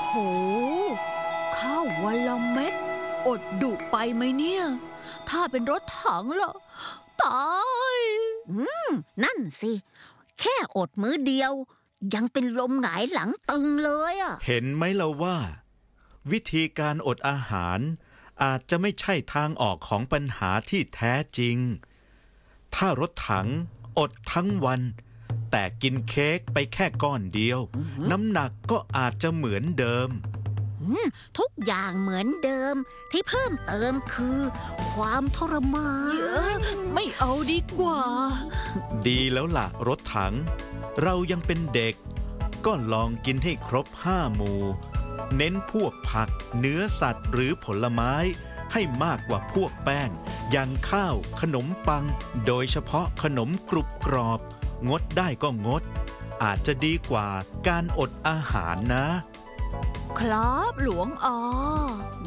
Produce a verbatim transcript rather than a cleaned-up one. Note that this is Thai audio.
โหข้าววันละเม็ดอดดุไปไหมเนี่ยถ้าเป็นรถถังล่ะตายอืมนั่นสิแค่อดมื้อเดียวยังเป็นลมหงายหลังตึงเลยอ่ะเห็นไหมล่ะว่าวิธีการอดอาหารอาจจะไม่ใช่ทางออกของปัญหาที่แท้จริงถ้ารถถังอดทั้งวันแต่กินเค้กไปแค่ก้อนเดียวน้ำหนักก็อาจจะเหมือนเดิมทุกอย่างเหมือนเดิมที่เพิ่มเติมคือความทรมานไม่เอาดีกว่าดีแล้วล่ะรถถังเรายังเป็นเด็กก็ลองกินให้ครบห้าหมู่เน้นพวกผักเนื้อสัตว์หรือผลไม้ให้มากกว่าพวกแป้งอย่างข้าวขนมปังโดยเฉพาะขนมกรุบกรอบงดได้ก็งดอาจจะดีกว่าการอดอาหารนะครับหลวงอ๋อ